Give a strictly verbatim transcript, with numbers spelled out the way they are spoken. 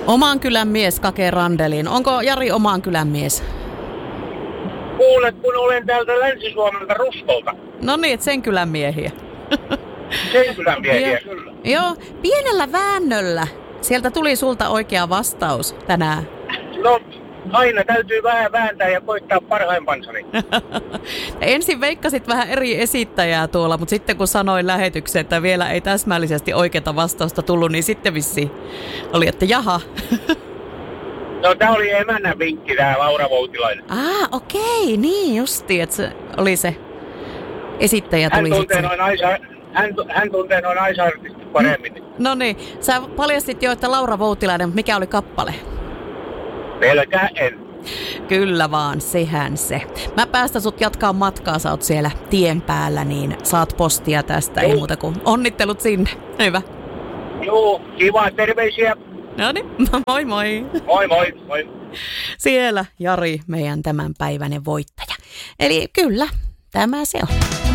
Oman kylän mies Kake Randelin. Onko Jari oman kylän mies? Kuule, kun olen täältä Länsi-Suomelta Rustolta. No niin, et sen kylän miehiä. Sen kylän miehiä, kyllä. Joo, pienellä väännöllä. Sieltä tuli sulta oikea vastaus tänään. No, aina täytyy vähän vääntää ja koittaa parhaimpansani. Ensin veikkasit vähän eri esittäjää tuolla, mutta sitten kun sanoin lähetykseen, että vielä ei täsmällisesti oikeata vastausta tullut, niin sitten vissiin oli, että jaha. No, tää oli emännän vinkki, tää Laura Voutilainen. Ah, okei, niin justi, että se oli se esittäjä tuli hän sitten. Noin aisa, hän, hän tuntee noin aisa-artistit paremmin. Mm. No niin, sä paljastit jo, että Laura Voutilainen, mutta mikä oli kappale? Pelkää en. Kyllä vaan, sehän se. Mä päästän sut jatkaa matkaa, sä oot siellä tien päällä, niin saat postia tästä, Juh. Ei muuta kuin onnittelut sinne. Hyvä. Joo, kiva, terveisiä. No niin, moi moi. Moi moi, moi. Siellä Jari, meidän tämänpäiväinen voittaja. Eli kyllä, tämä se on.